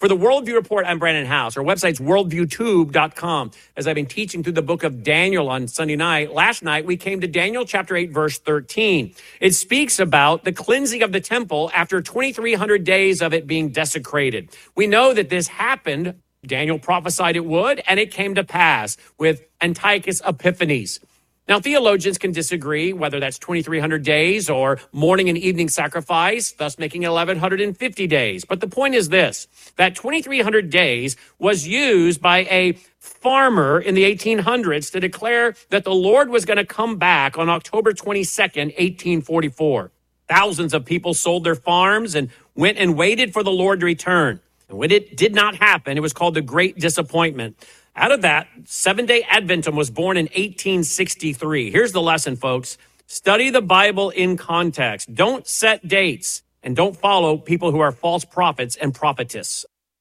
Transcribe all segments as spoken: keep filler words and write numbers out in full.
For the Worldview Report, I'm Brandon House. Our website's worldview tube dot com. As I've been teaching through the book of Daniel on Sunday night, last night we came to Daniel chapter eight, verse thirteen. It speaks about the cleansing of the temple after twenty-three hundred days of it being desecrated. We know that this happened. Daniel prophesied it would, and it came to pass with Antiochus Epiphanes. Now, theologians can disagree whether that's twenty-three hundred days or morning and evening sacrifice, thus making eleven fifty days. But the point is this, that twenty-three hundred days was used by a farmer in the eighteen hundreds to declare that the Lord was going to come back on October twenty-second, eighteen forty-four. Thousands of people sold their farms and went and waited for the Lord to return. And when it did not happen, it was called the Great Disappointment. Out of that, Seventh-day Adventism was born in eighteen sixty-three. Here's the lesson, folks. Study the Bible in context. Don't set dates, and don't follow people who are false prophets and prophetess.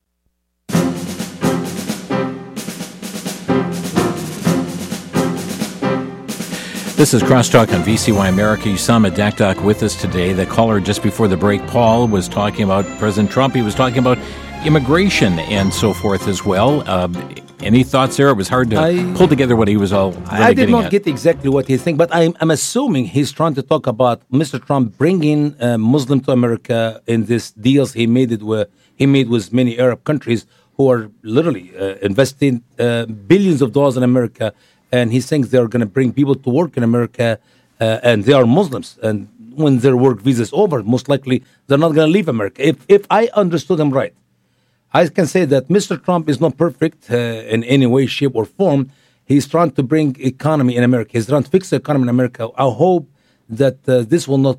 This is Crosstalk on V C Y America. Usama Dakdak with us today. The caller just before the break, Paul, was talking about President Trump. He was talking about immigration and so forth as well. Uh, any thoughts there? It was hard to I, pull together what he was all really I did not at. get exactly what he's saying, but I'm, I'm assuming he's trying to talk about Mister Trump bringing uh, Muslim to America in these deals he made it with, he made with many Arab countries who are literally uh, investing uh, billions of dollars in America. And he thinks they're going to bring people to work in America, uh, and they are Muslims. And when their work visa is over, most likely they're not going to leave America. If if I understood him right, I can say that Mister Trump is not perfect uh, in any way, shape, or form. He's trying to bring economy in America. He's trying to fix the economy in America. I hope that uh, this will not